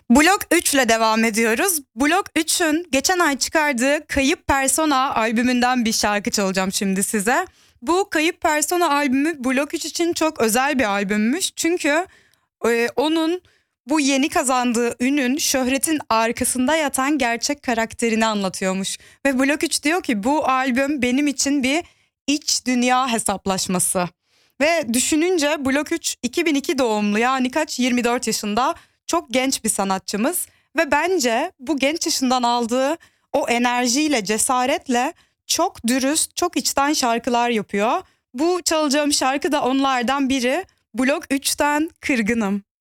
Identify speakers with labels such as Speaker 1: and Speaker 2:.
Speaker 1: Blok 3 ile devam ediyoruz. Blok 3'ün geçen ay çıkardığı Kayıp Persona albümünden bir şarkı çalacağım şimdi size. Bu Kayıp Persona albümü Blok 3 için çok özel bir albümmüş. Çünkü onun bu yeni kazandığı ünün, şöhretin arkasında yatan gerçek karakterini anlatıyormuş. Ve Blok 3 diyor ki bu albüm benim için bir iç dünya hesaplaşması. Ve düşününce Blok 3 2002 doğumlu, yani kaç, 24 yaşında, çok genç bir sanatçımız. Ve bence bu genç yaşından aldığı o enerjiyle, cesaretle çok dürüst, çok içten şarkılar yapıyor. Bu çalacağım şarkı da onlardan biri. Blok 3'ten Kırgınım.